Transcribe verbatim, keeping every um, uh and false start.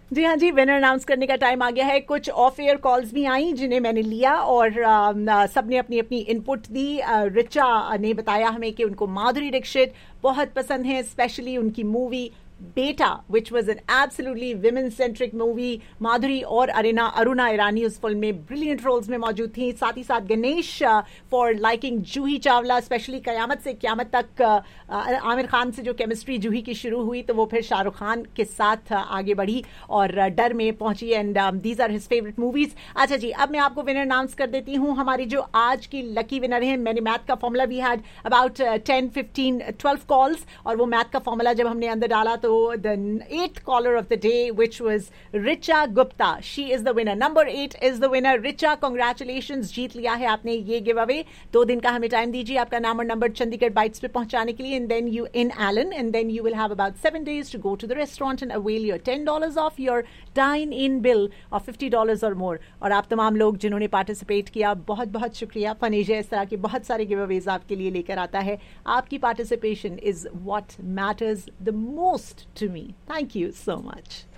जी हाँ जी, winner announce करने का टाइम आ गया है। कुछ ऑफ एयर कॉल्स भी आई जिन्हें मैंने लिया और सबने अपनी अपनी इनपुट दी। रिचा ने बताया हमें कि उनको माधुरी दीक्षित बहुत पसंद है, स्पेशली उनकी मूवी बेटा, which was an absolutely women centric movie। माधुरी और अरुणा अरुणा ईरानी उस फिल्म में ब्रिलियंट रोल्स में मौजूद थी। साथ ही साथ Ganesh for liking Juhi Chawla, specially कयामत से क्यामत तक आमिर खान से जो केमिस्ट्री जूही की शुरू हुई तो वो फिर शाहरुख खान के साथ आगे बढ़ी और डर में पहुंची, and these are his favourite movies. अच्छा जी, अब मैं आपको विनर अनाउंस कर देती हूँ। हमारी जो आज की लकी विनर है, मैंने मैथ का formula, we had about ten fifteen twelve calls, और वो मैथ का फॉर्मूला जब हमने अंदर डाला तो So the eighth caller of the day, which was Richa Gupta, she is the winner. Number eight is the winner. Richa, congratulations, जीत लिया है आपने ये गिव अवे। दो दिन का हमें टाइम दीजिए आपका नाम और नंबर चंडीगढ़ बाइट्स पे पहुंचाने के लिए, and then you in Allen, and then you will have about seven days to go to the restaurant and avail your ten dollars off your dine-in bill of fifty dollars or more। और आप तमाम लोग जिन्होंने participate किया, बहुत बहुत शुक्रिया। फनेजे इस तरह के बहुत सारे गिव अवेज आपके लिए लेकर आता है। आपकी participation is what matters the most to me. Thank you so much.